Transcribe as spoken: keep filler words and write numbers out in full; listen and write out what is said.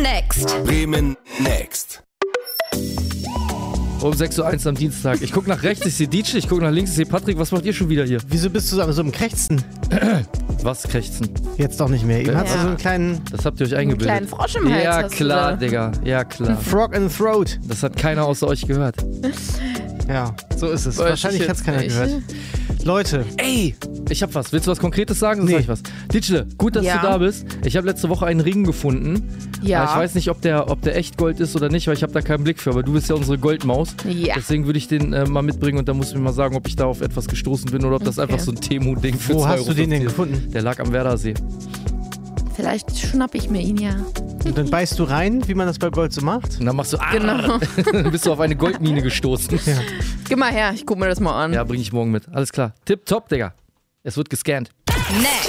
Next. Bremen Next. Um sechs Uhr eins am Dienstag. Ich guck nach rechts, ich sehe Dietsche, ich guck nach links, ich sehe Patrick. Was macht ihr schon wieder hier? Wieso bist du so, so im Krächzen? Was krächzen? Jetzt doch nicht mehr. Eben Ja. hast du so einen kleinen Das habt ihr euch eingebildet. Einen kleinen Frosch im Hals Ja, hast du klar, da. Digga. Ja, klar. Frog in the Throat. Das hat keiner außer euch gehört. Ja, so ist es. Weiß Wahrscheinlich ich hat es jetzt keiner nicht. gehört. Leute, Ey, ich hab was. Willst du was Konkretes sagen? Sonst Nee. sag ich was. Ditschle, gut, dass Ja. du da bist. Ich habe letzte Woche einen Ring gefunden. Ja. Aber ich weiß nicht, ob der, ob der echt Gold ist oder nicht, weil ich habe da keinen Blick für. Aber du bist ja unsere Goldmaus. Ja. Deswegen würde ich den äh, mal mitbringen und dann musst du mir mal sagen, ob ich da auf etwas gestoßen bin oder ob das Okay. einfach so ein Temu-Ding für wo zwei hast Euro du den denn fünfzig. gefunden? Der lag am Werdersee. Vielleicht schnapp ich mir ihn ja. Und dann beißt du rein, wie man das bei Gold so macht? Und dann machst du, ah, Genau. dann bist du auf eine Goldmine gestoßen. Ja. Gib mal her, ich guck mir das mal an. Ja, bring ich morgen mit. Alles klar. Tipp top, Digga. Es wird gescannt. Next.